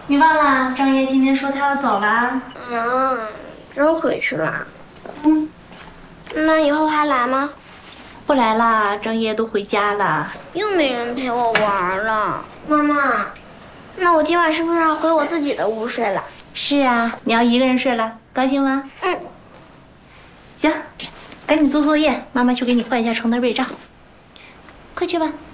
你忘了张爷今天说他要走了？ 真回去了？ 嗯， 那以后还来吗？ 不来了，张爷都回家了。 又没人陪我玩了。妈妈，那我今晚是不是要回我自己的屋睡了？ 是啊，你要一个人睡了，高兴吗？ 嗯。 行，赶紧做作业，妈妈去给你换一下床单被罩。快去吧。